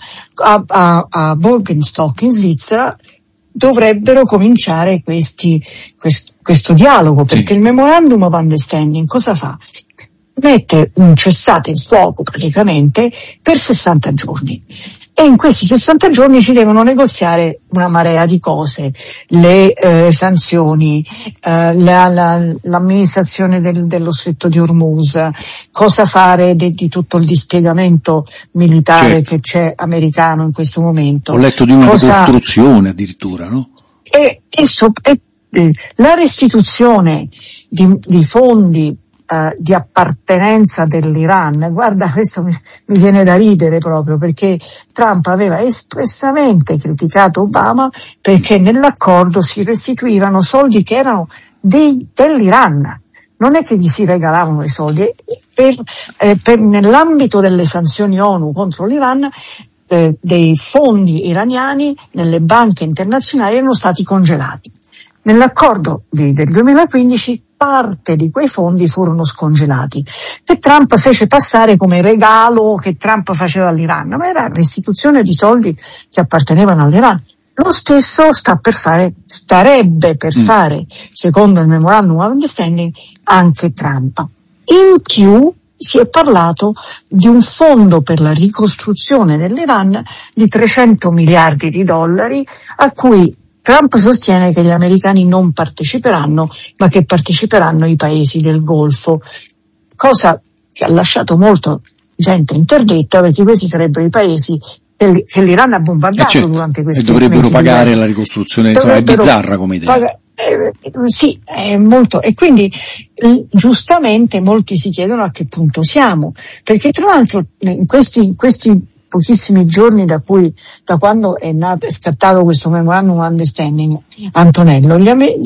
a Bolkenstock in Svizzera dovrebbero cominciare questo dialogo, perché il Memorandum of Understanding cosa fa? Mette un cessate il fuoco praticamente per 60 giorni. E in questi 60 giorni si devono negoziare una marea di cose, le sanzioni, l'amministrazione dello stretto di Hormuz, cosa fare di tutto il dispiegamento militare che c'è americano in questo momento. Ho letto di una ricostruzione addirittura, no? E la restituzione di fondi di appartenenza dell'Iran, guarda, questo mi viene da ridere proprio, perché Trump aveva espressamente criticato Obama perché nell'accordo si restituivano soldi che erano dell'Iran, non è che gli si regalavano i soldi, nell'ambito delle sanzioni ONU contro l'Iran, dei fondi iraniani nelle banche internazionali erano stati congelati. Nell'accordo del 2015 parte di quei fondi furono scongelati, che Trump fece passare come regalo che Trump faceva all'Iran, ma era restituzione di soldi che appartenevano all'Iran. Lo stesso starebbe per fare, secondo il Memorandum of Understanding, anche Trump. In più si è parlato di un fondo per la ricostruzione dell'Iran di $300 miliardi, a cui Trump sostiene che gli americani non parteciperanno, ma che parteciperanno i paesi del Golfo, cosa che ha lasciato molto gente interdetta, perché questi sarebbero i paesi che l'Iran ha bombardato durante questi mesi. E dovrebbero pagare la ricostruzione, insomma, è bizzarra come idea. Sì, è molto, e quindi giustamente molti si chiedono a che punto siamo, perché tra l'altro in questi pochissimi giorni da quando è scattato questo Memorandum of Understanding, Antonello,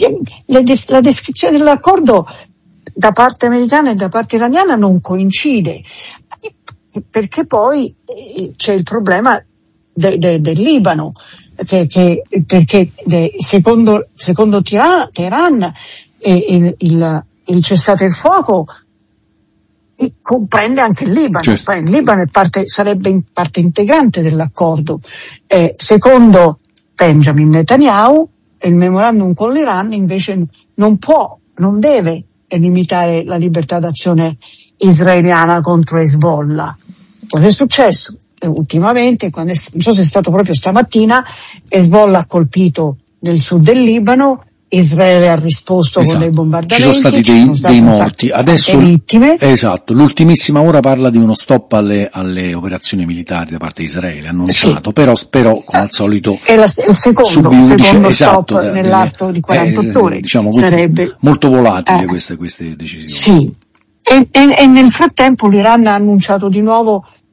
la descrizione dell'accordo da parte americana e da parte iraniana non coincide, perché poi c'è il problema del Libano, perché secondo Teheran il cessate il fuoco comprende anche il Libano, certo. Poi il Libano sarebbe parte integrante dell'accordo. Secondo Benjamin Netanyahu, il memorandum con l'Iran invece non deve limitare la libertà d'azione israeliana contro Hezbollah. Cosa è successo? Ultimamente, non so se è stato proprio stamattina, Hezbollah ha colpito nel sud del Libano, Israele ha risposto con dei bombardamenti. Ci sono stati dei morti. Adesso, vittime. Esatto, l'ultimissima ora parla di uno stop alle operazioni militari da parte di Israele, annunciato, però come al solito è il secondo stop nell'arco di 48 ore. Diciamo sarebbe molto volatile queste decisioni. Sì. E nel frattempo l'Iran ha annunciato di nuovo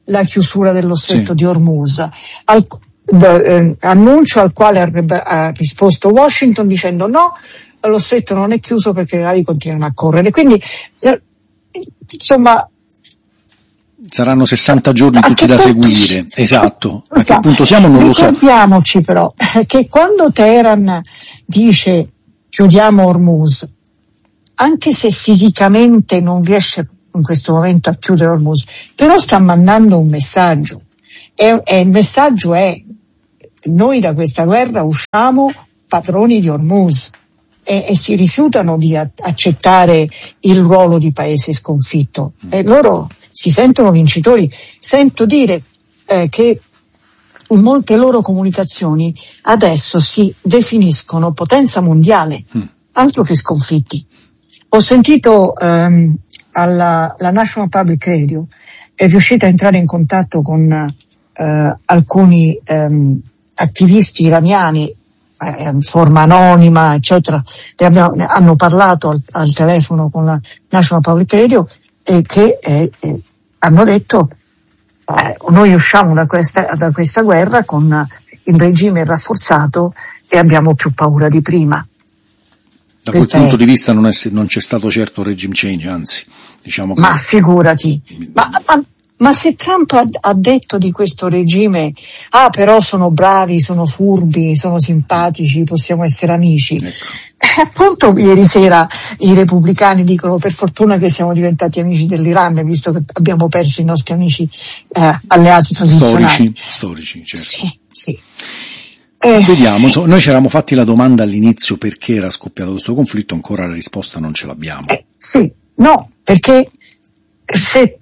la chiusura dello stretto di Hormuz. Annuncio al quale ha risposto Washington dicendo no, lo stretto non è chiuso perché le navi continuano a correre. Quindi, insomma, saranno 60 giorni tutti da seguire. Esatto. A che punto siamo non lo so. Ricordiamoci però che quando Teheran dice chiudiamo Hormuz, anche se fisicamente non riesce in questo momento a chiudere Hormuz, però sta mandando un messaggio. E il messaggio è: noi da questa guerra usciamo padroni di Hormuz, e si rifiutano di accettare il ruolo di paese sconfitto, e loro si sentono vincitori. Sento dire che in molte loro comunicazioni adesso si definiscono potenza mondiale, altro che sconfitti. Ho sentito la National Public Radio, è riuscita a entrare in contatto con alcuni attivisti iraniani in forma anonima, eccetera. Hanno parlato al telefono con la National Public Radio e che hanno detto noi usciamo da questa guerra con il regime rafforzato e abbiamo più paura di prima. Da quel punto di vista non c'è stato certo regime change, anzi, diciamo che... Ma figurati, ma se Trump ha detto di questo regime, però sono bravi, sono furbi, sono simpatici, possiamo essere amici. Ecco. Appunto ieri sera i repubblicani dicono per fortuna che siamo diventati amici dell'Iran, visto che abbiamo perso i nostri amici alleati tradizionali. Storici, certo. Sì. Vediamo, noi ci eravamo fatti la domanda all'inizio perché era scoppiato questo conflitto, ancora la risposta non ce l'abbiamo. Sì, no, perché se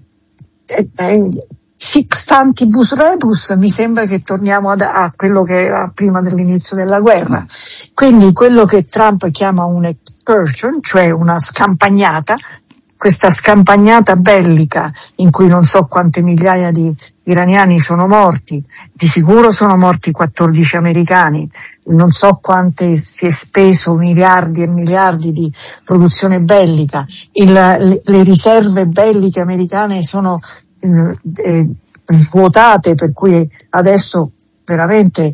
Six Antibus Rebus mi sembra che torniamo a quello che era prima dell'inizio della guerra. Quindi quello che Trump chiama un excursion, cioè una scampagnata, questa scampagnata bellica in cui non so quante migliaia di iraniani sono morti, di sicuro sono morti 14 americani, non so quante si è speso miliardi e miliardi di produzione bellica, le riserve belliche americane sono svuotate, per cui adesso veramente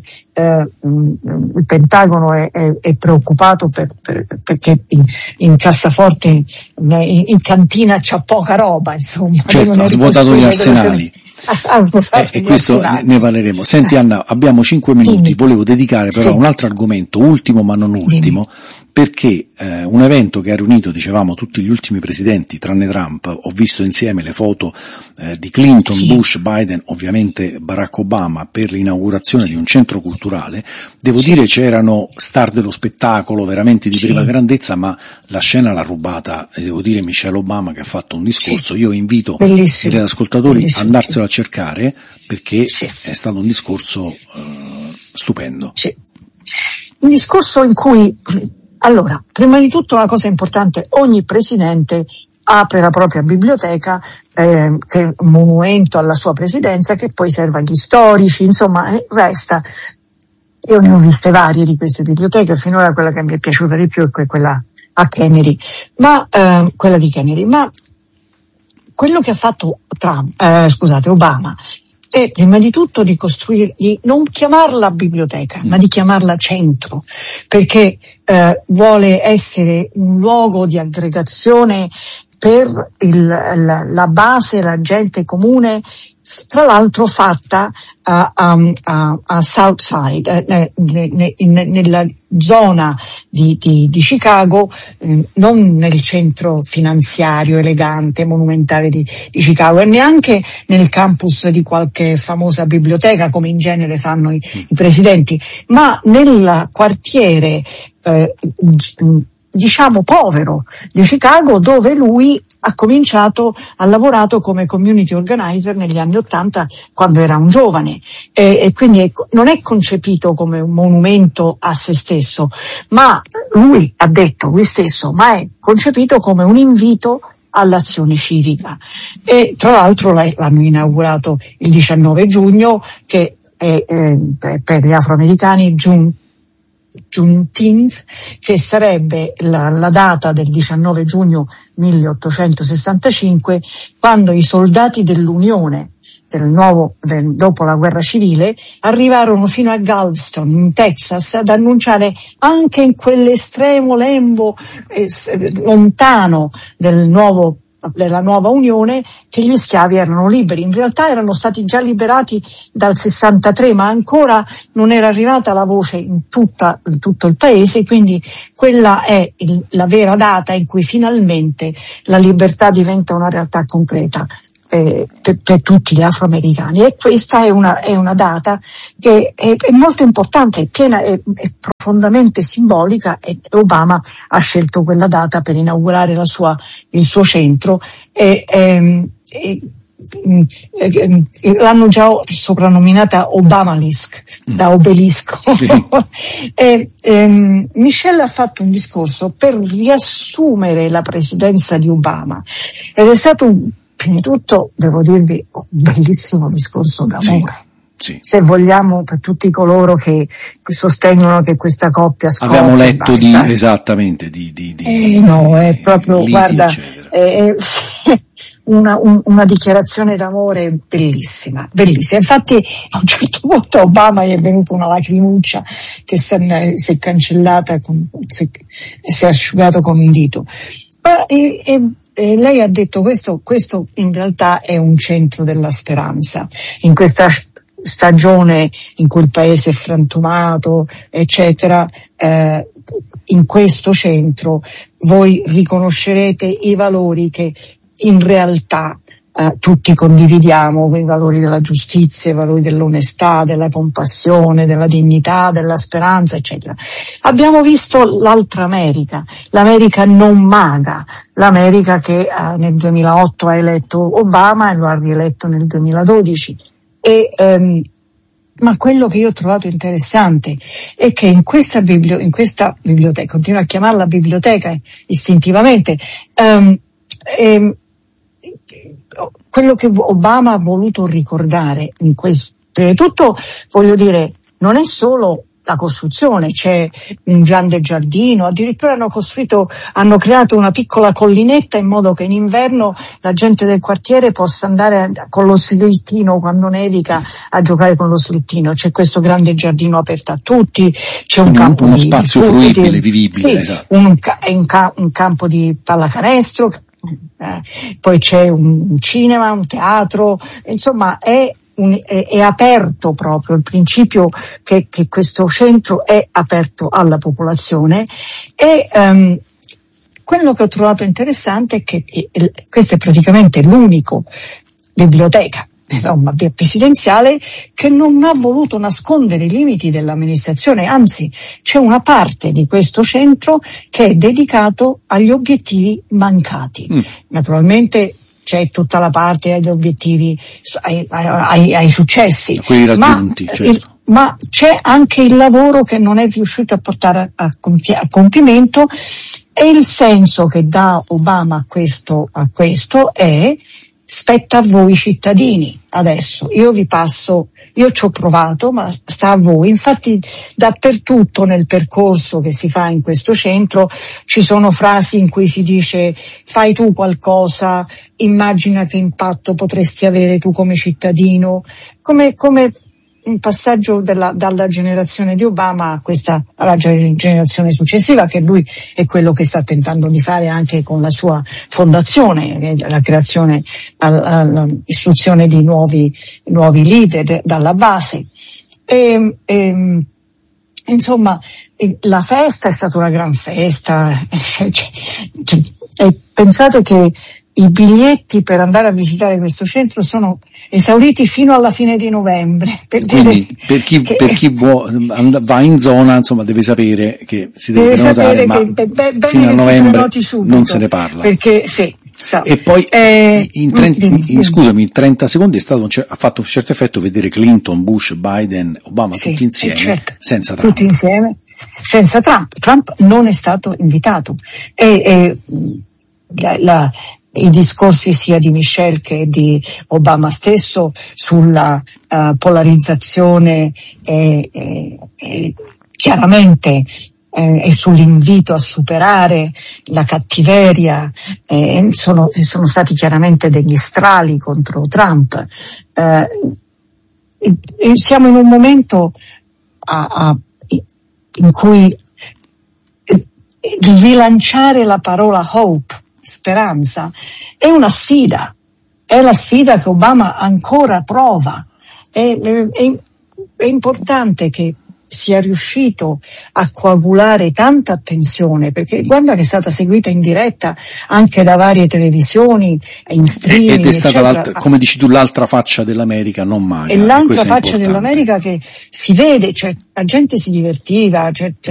il Pentagono è preoccupato perché in cassaforte, in cantina c'ha poca roba, insomma. Certo, ha svuotato gli arsenali. E questo ne parleremo. Senti Anna, abbiamo 5 minuti, volevo dedicare però a un altro argomento, ultimo ma non ultimo, perché un evento che ha riunito, dicevamo, tutti gli ultimi presidenti tranne Trump. Ho visto insieme le foto di Clinton, Bush, Biden, ovviamente Barack Obama, per l'inaugurazione di un centro culturale. Devo dire c'erano star dello spettacolo veramente di prima grandezza, ma la scena l'ha rubata, devo dire, Michelle Obama, che ha fatto un discorso. Io invito gli ascoltatori a andarselo a cercare, perché è stato un discorso stupendo. Un discorso in cui, allora, prima di tutto una cosa importante: ogni presidente apre la propria biblioteca, che è un monumento alla sua presidenza, che poi serve agli storici, insomma, resta. Io ne ho viste varie di queste biblioteche, finora quella che mi è piaciuta di più è quella a Kennedy, quella di Kennedy, ma quello che ha fatto Obama è prima di tutto di non chiamarla biblioteca, ma di chiamarla centro, perché vuole essere un luogo di aggregazione per la base, la gente comune, tra l'altro fatta a Southside, nella zona di Chicago, non nel centro finanziario, elegante, monumentale di Chicago, e neanche nel campus di qualche famosa biblioteca, come in genere fanno i presidenti, ma nel quartiere diciamo povero di Chicago, dove lui ha lavorato come community organizer negli anni '80, quando era un giovane, e quindi non è concepito come un monumento a se stesso, ma lui ha detto lui stesso, ma è concepito come un invito all'azione civica. E tra l'altro l'hanno inaugurato il 19 giugno, che è per gli afroamericani Juneteenth, che sarebbe la data del 19 giugno 1865, quando i soldati dell'Unione dopo la guerra civile, arrivarono fino a Galveston, in Texas, ad annunciare anche in quell'estremo lembo lontano della nuova Unione che gli schiavi erano liberi. In realtà erano stati già liberati dal 63, ma ancora non era arrivata la voce in tutto il paese, quindi quella è la vera data in cui finalmente la libertà diventa una realtà concreta per tutti gli afroamericani, e questa è una data che è molto importante, è profondamente simbolica, e Obama ha scelto quella data per inaugurare il suo centro l'hanno già soprannominata Obamalisk, da obelisco. Michelle ha fatto un discorso per riassumere la presidenza di Obama, ed è stato prima di tutto, devo dirvi, un bellissimo discorso d'amore. Sì. Se vogliamo, per tutti coloro che sostengono che questa coppia scoppia. Abbiamo letto esattamente no, è proprio, liti, guarda, una dichiarazione d'amore bellissima, bellissima. Infatti a un certo punto a Obama gli è venuta una lacrimuccia che si è cancellata, si è asciugato con un dito. E lei ha detto questo in realtà è un centro della speranza. In questa stagione in cui il paese è frantumato, eccetera, in questo centro voi riconoscerete i valori che in realtà tutti condividiamo, i valori della giustizia, i valori dell'onestà, della compassione, della dignità, della speranza, eccetera. Abbiamo visto l'altra America, l'America non maga, l'America che nel 2008 ha eletto Obama e lo ha rieletto nel 2012. Ma quello che io ho trovato interessante è che in questa biblioteca, continuo a chiamarla biblioteca istintivamente, quello che Obama ha voluto ricordare in questo, prima di tutto, voglio dire, non è solo la costruzione, c'è un grande giardino, addirittura hanno creato una piccola collinetta in modo che in inverno la gente del quartiere possa andare con lo slittino, quando nevica, a giocare con lo slittino. C'è questo grande giardino aperto a tutti, c'è un campo uno spazio fruibile, vivibile, sì, esatto. un campo di pallacanestro, poi c'è un cinema, un teatro, insomma è aperto, proprio il principio che questo centro è aperto alla popolazione. E quello che ho trovato interessante è che questa è praticamente l'unico biblioteca, insomma, presidenziale che non ha voluto nascondere i limiti dell'amministrazione, anzi c'è una parte di questo centro che è dedicato agli obiettivi mancati. Naturalmente c'è tutta la parte agli obiettivi, ai successi, quelli raggiunti, certo. Ma c'è anche il lavoro che non è riuscito a portare a compimento, e il senso che dà Obama a questo è: spetta a voi cittadini, adesso io ci ho provato, ma sta a voi. Infatti dappertutto nel percorso che si fa in questo centro ci sono frasi in cui si dice: fai tu qualcosa, immagina che impatto potresti avere tu come cittadino, come un passaggio dalla generazione di Obama alla generazione successiva, che lui è quello che sta tentando di fare anche con la sua fondazione, la creazione, l'istruzione di nuovi leader dalla base. Insomma, la festa è stata una gran festa, e pensate che i biglietti per andare a visitare questo centro sono esauriti fino alla fine di novembre. Quindi per chi va in zona, insomma, deve sapere che si deve prenotare, ma fino a novembre non se ne parla. Perché sì. E poi scusami, in 30 secondi ha fatto un certo effetto vedere Clinton, Bush, Biden, Obama, tutti insieme, certo, senza Trump. Tutti insieme, senza Trump. Trump non è stato invitato. I discorsi sia di Michelle che di Obama stesso sulla polarizzazione chiaramente e sull'invito a superare la cattiveria, sono stati chiaramente degli strali contro Trump. Siamo in un momento in cui rilanciare la parola hope, speranza, è una sfida, è la sfida che Obama ancora prova. È importante che sia riuscito a coagulare tanta attenzione, perché guarda che è stata seguita in diretta anche da varie televisioni, in streaming, ed è stata eccetera. come dici tu, l'altra faccia dell'America, non mai. E l'altra faccia dell'America che si vede, cioè la gente si divertiva, cioè